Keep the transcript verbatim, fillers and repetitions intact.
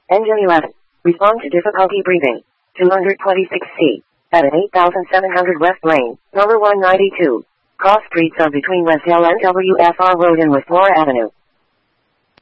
Engine eleven. Respond to difficulty breathing. two twenty-six C. At an eight thousand seven hundred West Lane, number one ninety-two. Cross streets are between West Hill and W F R Road and West Laura Avenue.